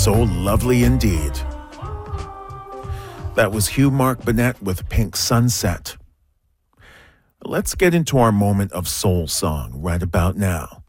So lovely indeed. That was Hugh Mark Burnett with Pink Sunset. Let's get into our moment of soul song right about now.